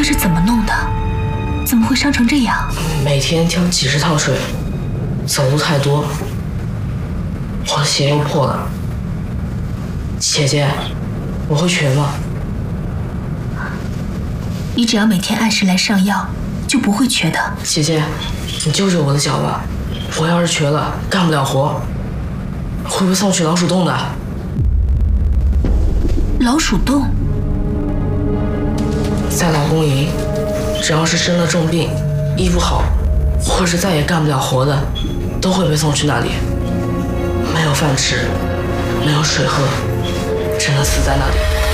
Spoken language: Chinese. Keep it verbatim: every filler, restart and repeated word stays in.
是怎么弄的？怎么会伤成这样？ 每天挑几十趟水，走路太多，我的鞋又破了。姐姐，我会瘸吗？ 你只要每天按时来上药，就不会瘸的。 姐姐，你救救我的脚吧！我要是瘸了，干不了活，会被送去老鼠洞的。 老鼠洞？ 在劳工营，只要是生了重病，医不好，或是再也干不了活的，都会被送去那里。没有饭吃，没有水喝，只能死在那里。